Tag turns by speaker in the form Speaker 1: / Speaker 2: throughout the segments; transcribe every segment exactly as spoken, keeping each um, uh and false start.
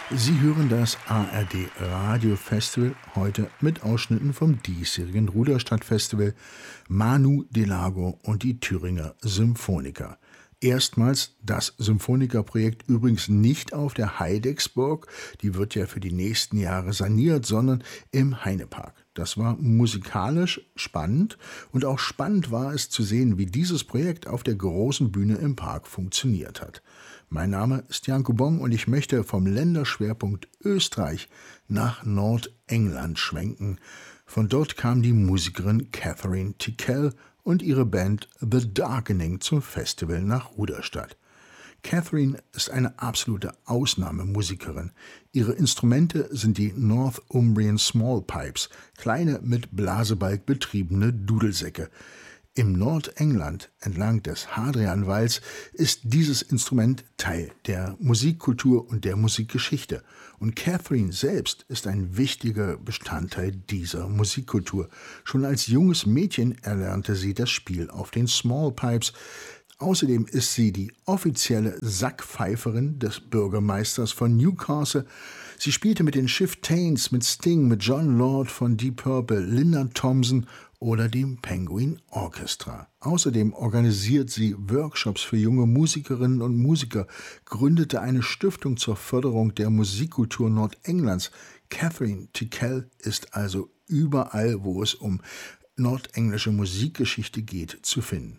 Speaker 1: Sie hören das A R D Radio Festival, heute mit Ausschnitten vom diesjährigen Ruderstadt-Festival, Manu Delago und die Thüringer Symphoniker. Erstmals das Symphonikerprojekt übrigens nicht auf der Heidecksburg, die wird ja für die nächsten Jahre saniert, sondern im Heinepark. Das war musikalisch spannend und auch spannend war es zu sehen, wie dieses Projekt auf der großen Bühne im Park funktioniert hat. Mein Name ist Janko Bong und ich möchte vom Länderschwerpunkt Österreich nach Nordengland schwenken. Von dort kam die Musikerin Catherine Tickell und ihre Band The Darkening zum Festival nach Ruderstadt. Catherine ist eine absolute Ausnahmemusikerin. Ihre Instrumente sind die Northumbrian Small Pipes, kleine mit Blasebalg betriebene Dudelsäcke. Im Nordengland, entlang des Hadrianwalls, ist dieses Instrument Teil der Musikkultur und der Musikgeschichte. Und Catherine selbst ist ein wichtiger Bestandteil dieser Musikkultur. Schon als junges Mädchen erlernte sie das Spiel auf den Small Pipes. Außerdem ist sie die offizielle Sackpfeiferin des Bürgermeisters von Newcastle. Sie spielte mit den Chieftains, mit Sting, mit John Lord von Deep Purple, Linda Thompson oder dem Penguin Orchestra. Außerdem organisiert sie Workshops für junge Musikerinnen und Musiker, gründete eine Stiftung zur Förderung der Musikkultur Nordenglands. Catherine Tickell ist also überall, wo es um nordenglische Musikgeschichte geht, zu finden.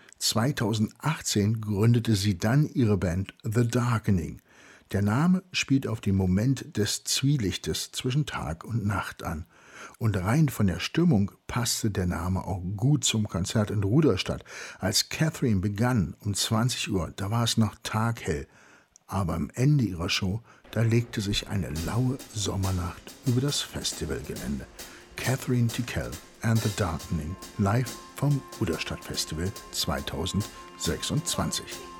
Speaker 1: zweitausendachtzehn gründete sie dann ihre Band The Darkening. Der Name spielt auf den Moment des Zwielichtes zwischen Tag und Nacht an. Und rein von der Stimmung passte der Name auch gut zum Konzert in Ruderstadt. Als Catherine begann um zwanzig Uhr, da war es noch taghell. Aber am Ende ihrer Show, da legte sich eine laue Sommernacht über das Festivalgelände. Catherine Tickell and the Darkening, live vom Ruderstadt Festival zweitausendsechsundzwanzig.